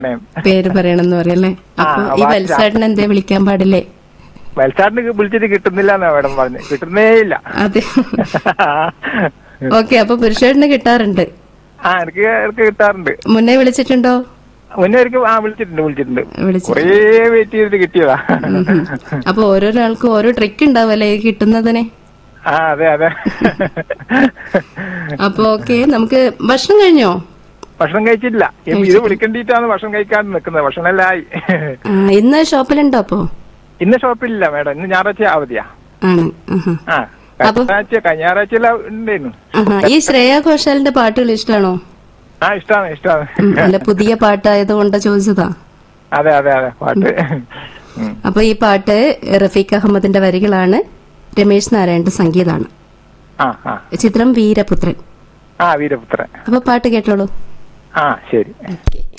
പേര് പറയണമെന്ന് പറയല്ലേ. അപ്പൊ ഈ വത്സാട്ടൻ എന്തേ വിളിക്കാൻ പാടില്ലേ? വത്സാട്ടിന് വിളിച്ചിട്ട് കിട്ടുന്നില്ല എന്നാ മേഡം പറഞ്ഞു. കിട്ടുന്നേ ഇല്ല. അതെ. ഓക്കെ, അപ്പൊ പുരുഷേട്ടന് കിട്ടാറുണ്ട്. എനിക്ക് കിട്ടാറുണ്ട്. മുന്നേ വിളിച്ചിട്ടുണ്ടോ? മുന്നേ വിളിച്ചിട്ടുണ്ട്. കൊറേ വെയിറ്റ് ചെയ്തിട്ട് കിട്ടിയതാ. അപ്പൊ ഓരോരാൾക്കും ഓരോ ട്രിക്ക് ഉണ്ടാവല്ലേ കിട്ടുന്നതിന്. അതെ. അപ്പൊ ഓക്കെ, നമുക്ക് ഭക്ഷണം കഴിഞ്ഞോ? ഭക്ഷണം കഴിച്ചില്ല. ഇത് വിളിക്കേണ്ടിട്ടാണ് ഭക്ഷണം കഴിക്കാൻ നിൽക്കുന്നത്. ഭക്ഷണം എല്ലാം ആയി. ഇന്ന് ഷോപ്പിലുണ്ടോ? അപ്പൊ ഇന്ന് ഷോപ്പിലില്ല മേഡം. ഇന്ന് ഞായറാഴ്ച അവധിയാ. ആണ്. കഴിഞ്ഞ ഞായറാഴ്ച ഉണ്ടായിരുന്നു. ഈ ശ്രേയ ഘോഷാലിന്റെ പാട്ടുകൾ ഇഷ്ടമാണോ? ഇഷ്ടമാണ്. അല്ല, പുതിയ പാട്ടായതുകൊണ്ട് ചോദിച്ചതാ. അതെ പാട്ട്. അപ്പൊ ഈ പാട്ട് റഫീഖ് അഹമ്മദിന്റെ വരികളാണ്, രമേശ് നാരായണന്റെ സംഗീതമാണ്. ചിത്രം വീരപുത്രൻ. വീരപുത്രൻ. അപ്പൊ പാട്ട് കേട്ടോളൂ. ശരി.